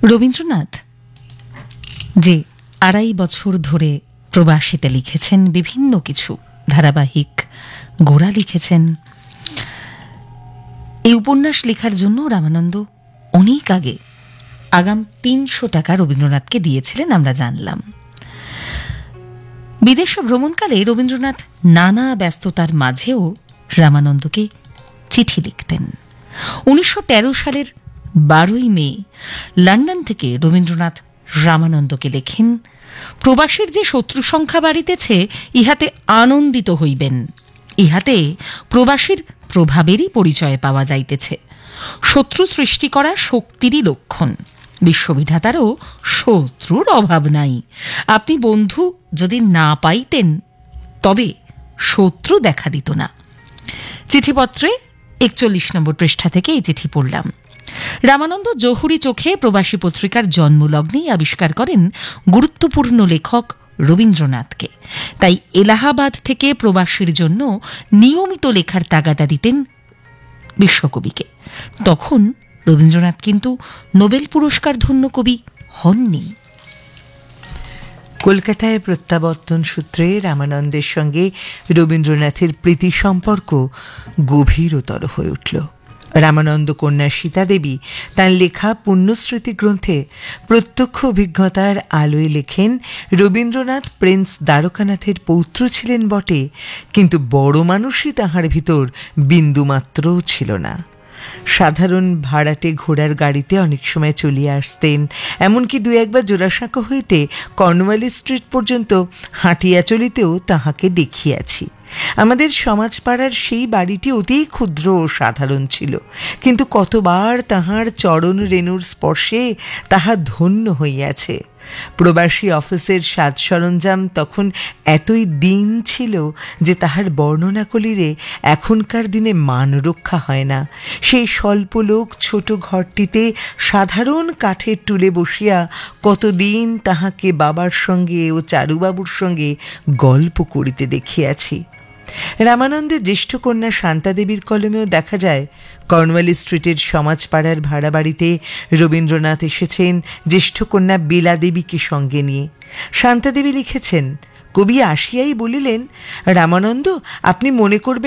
রবীন্দ্রনাথ যে ২.৫ বছর ধরে প্রবাসীতে লিখেছেন বিভিন্ন কিছু ধারাবাহিক, গোড়া লিখেছেন, এই উপন্যাস লেখার জন্য রামানন্দ অনেক আগে আগাম ৩০০ টাকা রবীন্দ্রনাথকে দিয়েছিলেন আমরা জানলাম। বিদেশে ভ্রমণকালে রবীন্দ্রনাথ নানা ব্যস্ততার মাঝেও রামানন্দকে চিঠি লিখতেন। ১৯১৩ সালের ১২ই মে লন্ডন থেকে রবীন্দ্রনাথ রামানন্দকে লেখেন, প্রবাসীর যে শত্রু সংখ্যা বাড়িতেছে ইহাতে আনন্দিত হইবেন, ইহাতে প্রবাসীর প্রভাবেরই পরিচয় পাওয়া যাইতেছে। শত্রু সৃষ্টি করা শক্তিরই লক্ষণ, বিশ্ববিধাতারও শত্রুর অভাব নাই। আপনি বন্ধু যদি না পাইতেন তবে শত্রু দেখা দিত না। চিঠিপত্রে ৪১ নম্বর পৃষ্ঠা থেকে এই চিঠি পড়লাম। রামানন্দ জহুরি চোখে প্রবাসী পত্রিকার জন্মলগ্নেই আবিষ্কার করেন গুরুত্বপূর্ণ লেখক রবীন্দ্রনাথকে। তাই এলাহাবাদ থেকে প্রবাসীর জন্য নিয়মিত লেখার তাগাদা দিতেন বিশ্বকবিকে। তখন রবীন্দ্রনাথ কিন্তু নোবেল পুরস্কার ধন্য কবি হননি। কলকাতায় প্রত্যাবর্তন সূত্রে রামানন্দের সঙ্গে রবীন্দ্রনাথের প্রীতি সম্পর্ক গভীরতর হয়ে উঠল। রামানন্দ কন্যা সীতাদেবী তাঁর লেখা পুণ্যস্মৃতি গ্রন্থে প্রত্যক্ষ অভিজ্ঞতার আলোয় লেখেন, রবীন্দ্রনাথ প্রিন্স দ্বারকানাথের পৌত্র ছিলেন বটে, কিন্তু বড় মানুষই তাহার ভিতর বিন্দুমাত্রও ছিল না। সাধারণ ভাড়াটে ঘোড়ার গাড়িতে অনেক সময় চলিয়ে আসতেন, এমনকি দু একবার জোড়াসাঁকো হইতে কর্নওয়ালিস স্ট্রিট পর্যন্ত হাঁটিয়া চলিতেও তাহাকে দেখিয়াছি। আমাদের সমাজপাড়ার সেই বাড়িটি অতি ক্ষুদ্র ও সাধারণ ছিল, কিন্তু কতবার তাহার চরণ রেণুর স্পর্শে তাহা ধন্য হইয়াছে। প্রবাসী অফিসের সাজ সরঞ্জাম তখন এতই দিন ছিল যে তাহার বর্ণনা করিলে এখনকার দিনে মান রক্ষা হয় না। সেই স্বল্পলোক ছোট ঘরটিতে সাধারণ কাঠের টুলে বসিয়া কতদিন তাহাকে বাবার সঙ্গে ও চারুবাবুর সঙ্গে গল্প করিতে দেখিয়াছি। রামানন্দের জ্যেষ্ঠ কন্যা শান্তাদেবীর কলমেও দেখা যায়, কর্নওয়ালিস স্ট্রিটের সমাজপাড়ার ভাড়া বাড়িতে রবীন্দ্রনাথ এসেছেন জ্যেষ্ঠ কন্যা বিলাদেবীকে সঙ্গে নিয়ে। শান্তাদেবী লিখেছেন, কবি আসিয়াই বলিলেন, রামানন্দ, আপনি মনে করবেন